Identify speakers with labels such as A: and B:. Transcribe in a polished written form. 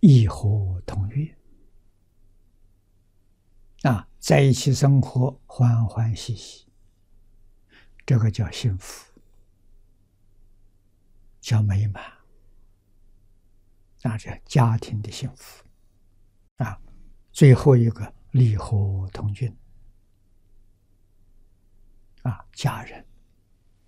A: 异和同悦在一起生活，欢欢喜喜，这个叫幸福，叫美满这家庭的幸福最后一个利和同均家人